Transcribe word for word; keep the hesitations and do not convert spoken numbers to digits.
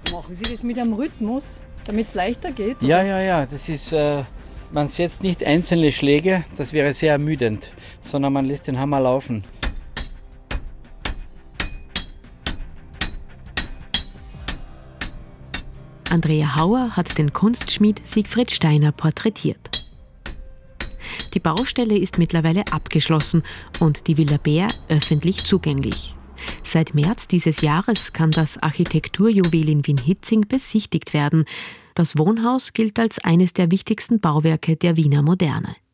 Machen Sie das mit einem Rhythmus, damit es leichter geht? Oder? Ja, ja, ja. Das ist, äh, man setzt nicht einzelne Schläge, das wäre sehr ermüdend, sondern man lässt den Hammer laufen. Andrea Hauer hat den Kunstschmied Siegfried Steiner porträtiert. Die Baustelle ist mittlerweile abgeschlossen und die Villa Bär öffentlich zugänglich. Seit März dieses Jahres kann das Architekturjuwel in Wien-Hietzing besichtigt werden. Das Wohnhaus gilt als eines der wichtigsten Bauwerke der Wiener Moderne.